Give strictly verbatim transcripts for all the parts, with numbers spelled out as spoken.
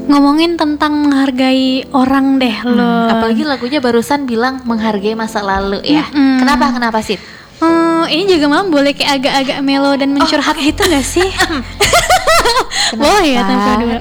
ngomongin tentang menghargai orang deh Hmm, lo. apalagi lagunya barusan bilang menghargai masa lalu ya. Mm-mm. Kenapa kenapa sih? Hmm, ini juga mam boleh kayak agak-agak melo dan mencurhat gitu gak sih? Boleh ya tanpa dua.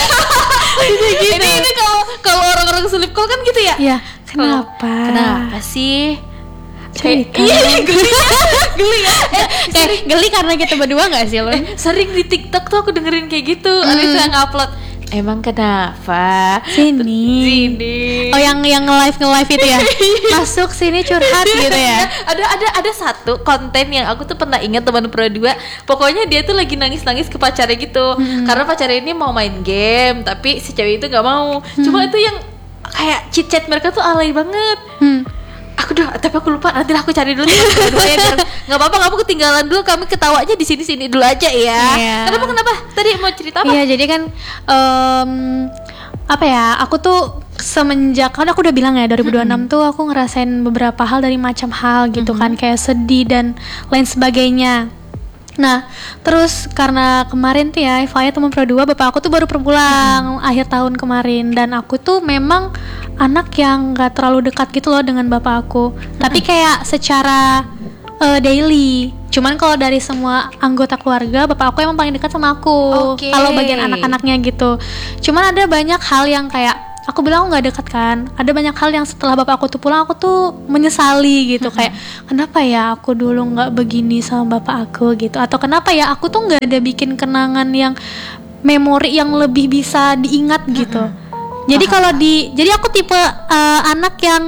Ini ini kalau kalau orang-orang sleep call kan gitu ya. Ya, kenapa? Kenapa sih? Cerita. Iya, geli ya. Geli ya. Eh, Eh, geli karena kita berdua gak sih lo? eh, sering di TikTok tuh aku dengerin kayak gitu. Abis itu ngupload. Emang kenapa? Sini. Sini. Oh, yang yang nge-live nge-live itu ya. Masuk sini curhat gitu ya. ada ada ada satu konten yang aku tuh pernah ingat teman pro dua. Pokoknya dia tuh lagi nangis-nangis ke pacarnya gitu. Hmm. Karena pacarnya ini mau main game, tapi si cewek itu nggak mau. Cuma itu yang kayak chit chat mereka tuh alay banget. Hmm. Aku udah, tapi aku lupa. Nanti aku cari dulu ya kedua-duanya biar nggak apa-apa, kamu ketinggalan dulu. Kami ketawanya di sini-sini dulu aja ya. Iya. Kenapa kenapa? Tadi mau cerita apa? Iya, jadi kan em, apa ya? Aku tuh semenjak kan aku udah bilang ya dua ribu dua puluh enam tuh aku ngerasain beberapa hal dari macam hal gitu kan, kayak sedih dan lain sebagainya. Nah, terus karena kemarin tuh ya, Faya teman pro dua, bapak aku tuh baru pulang akhir tahun kemarin, dan aku tuh memang anak yang gak terlalu dekat gitu loh dengan bapak aku. Tapi kayak secara uh, daily. Cuman kalau dari semua anggota keluarga, bapak aku emang paling dekat sama aku. Oke. Kalau bagian anak-anaknya gitu. Cuman ada banyak hal yang kayak aku bilang aku nggak dekat kan. Ada banyak hal yang setelah bapak aku tuh pulang, aku tuh menyesali gitu. Kayak kenapa ya aku dulu nggak begini sama bapak aku gitu. Atau kenapa ya aku tuh nggak ada bikin kenangan yang memori yang lebih bisa diingat gitu. Jadi kalau di, jadi aku tipe uh, anak yang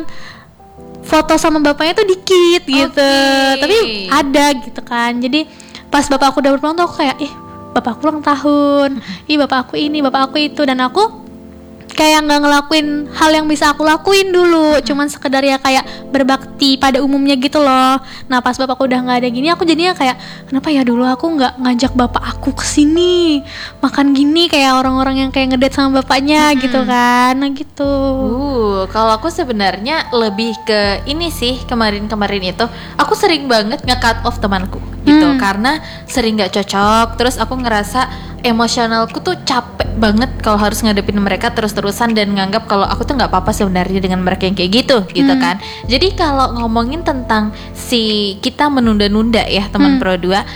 foto sama bapaknya tuh dikit gitu, Oke. tapi ada gitu kan. Jadi pas bapak aku udah berpulang tuh aku kayak, ih bapak aku ulang tahun, ih bapak aku ini, bapak aku itu, dan aku kayak nggak ngelakuin hal yang bisa aku lakuin dulu, cuman sekedar ya kayak berbakti pada umumnya gitu loh. Nah pas bapakku udah nggak ada gini, aku jadinya kayak kenapa ya dulu aku nggak ngajak bapak aku kesini makan gini kayak orang-orang yang kayak ngedate sama bapaknya gitu kan. Nah gitu. Uh, kalau aku sebenarnya lebih ke ini sih, kemarin-kemarin itu aku sering banget nge-cut off temanku gitu, Hmm. karena sering nggak cocok. Terus aku ngerasa emosionalku tuh capek banget kalau harus ngadepin mereka terus-terusan dan nganggap kalau aku tuh nggak apa-apa sebenarnya dengan mereka yang kayak gitu gitu Hmm. kan. Jadi kalau ngomongin tentang si kita menunda-nunda ya teman Hmm. pro dua,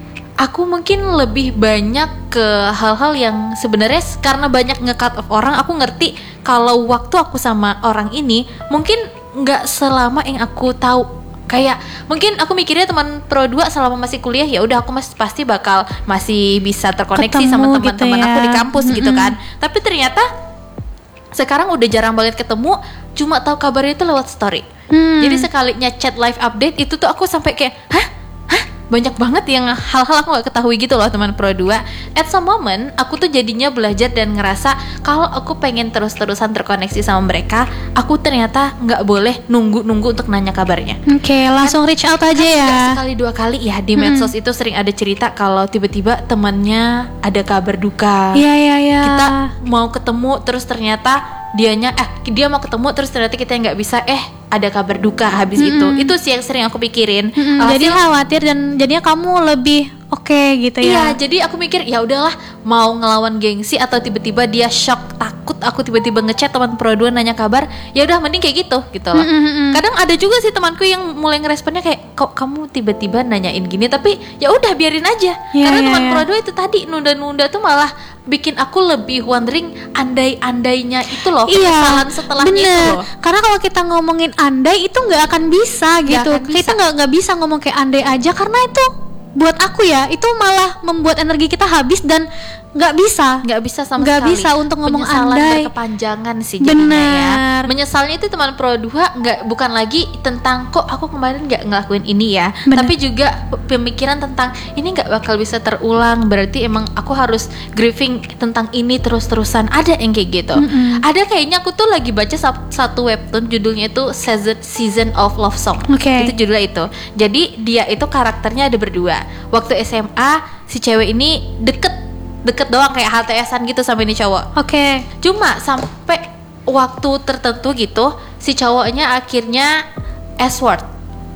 aku mungkin lebih banyak ke hal-hal yang sebenarnya karena banyak nge-cut off orang, aku ngerti kalau waktu aku sama orang ini mungkin nggak selama yang aku tahu. Kayak mungkin aku mikirnya teman pro dua selama masih kuliah ya udah aku masih pasti bakal masih bisa terkoneksi Ketemu sama gitu teman-teman ya. aku di kampus gitu Mm-mm. kan. Tapi ternyata sekarang udah jarang banget ketemu, cuma tahu kabarnya itu lewat story. Hmm. Jadi sekalinya chat live update itu tuh aku sampai kayak hah? Hah? Banyak banget yang hal-hal aku gak ketahui gitu loh teman pro dua. At some moment aku tuh jadinya belajar dan ngerasa kalau aku pengen terus-terusan terkoneksi sama mereka, aku ternyata gak boleh nunggu-nunggu untuk nanya kabarnya. Oke, langsung reach out aja ya. Nggak sekali dua kali ya di medsos itu sering ada cerita kalau tiba-tiba temannya ada kabar duka. Iya iya iya. Kita mau ketemu terus ternyata dianya eh dia mau ketemu terus ternyata kita nggak bisa, eh ada kabar duka habis itu. Itu sih yang sering aku pikirin. Mm-mm, Alhasil- jadi khawatir dan jadinya kamu lebih oke gitu Iya, ya. jadi aku mikir ya udahlah, mau ngelawan gengsi atau tiba-tiba dia shock takut aku tiba-tiba ngechat teman pro dua nanya kabar, ya udah mending kayak gitu gitu loh. Mm-mm-mm. Kadang ada juga sih temanku yang mulai ngeresponnya kayak kok kamu tiba-tiba nanyain gini, tapi ya udah biarin aja. Iya, Karena iya, teman iya. pro dua itu tadi nunda-nunda tuh malah bikin aku lebih wondering andai-andainya itu loh, kesalahan setelahnya bener. itu loh. Karena kalau kita ngomongin andai itu nggak akan bisa Nggak gitu. akan bisa. Kita nggak nggak bisa ngomong kayak andai aja, karena itu buat aku ya itu malah membuat energi kita habis dan nggak bisa. Nggak bisa sama Nggak sekali. bisa untuk ngomong Penyesalan andai. berkepanjangan sih jadinya ya. Bener. Menyesalnya itu teman pro dua nggak, bukan lagi tentang kok aku kemarin nggak ngelakuin ini ya, Bener. tapi juga p- pemikiran tentang ini nggak bakal bisa terulang, berarti emang aku harus grieving tentang ini terus-terusan. Ada yang kayak gitu. Mm-mm. Ada kayaknya aku tuh lagi baca sa- satu webtoon judulnya itu Season Season of Love Song. Oke. Itu judulnya itu. Jadi dia itu karakternya ada berdua. Waktu S M A si cewek ini deket deket doang kayak H T S-an gitu sama ini cowok. Oke. Cuma sampai waktu tertentu gitu si cowoknya akhirnya S-word. Oke.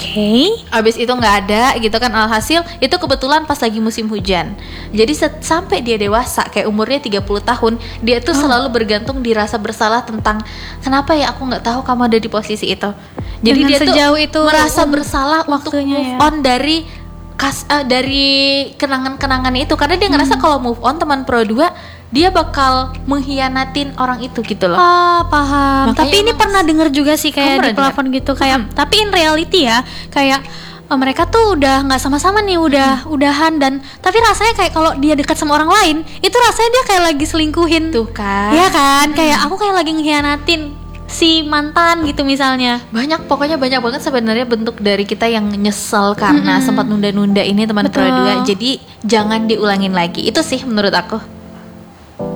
Oke. Abis itu nggak ada gitu kan, alhasil itu kebetulan pas lagi musim hujan. Jadi set- sampai dia dewasa kayak umurnya tiga puluh tahun, dia tuh selalu bergantung di rasa bersalah tentang kenapa ya aku nggak tahu kamu ada di posisi itu. Jadi Dengan dia sejauh tuh itu merasa um, bersalah untuk waktunya move ya. on dari kas eh, dari kenangan-kenangan itu, karena dia Hmm. ngerasa kalau move on teman Pro dua dia bakal mengkhianatin orang itu gitu loh. Ah, paham. Makanya Tapi ini emang- pernah denger juga sih Kamu kayak di pernah plafon gitu kayak. Tapi in reality ya kayak eh, mereka tuh udah nggak sama-sama nih, udah udahan dan tapi rasanya kayak kalau dia dekat sama orang lain itu rasanya dia kayak lagi selingkuhin. Tuh kan. Iya kan? Kayak aku kayak lagi ngehianatin si mantan gitu misalnya. Banyak, pokoknya banyak banget sebenarnya bentuk dari kita yang nyesel karena Mm-mm. sempat nunda-nunda ini teman Pro Betul. dua. Jadi jangan diulangin lagi. Itu sih menurut aku.